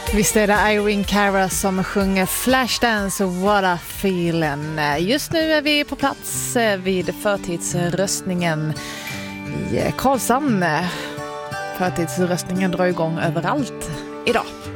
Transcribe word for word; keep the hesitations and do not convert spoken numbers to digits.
Visst är det Irene Cara som sjunger Flashdance och What a Feeling. Just nu är vi på plats vid förtidsröstningen i Karlshamn. Förtidsröstningen drar igång överallt idag.